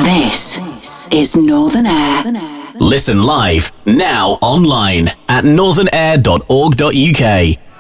This is Northern Air. Listen live, now online at northernair.org.uk.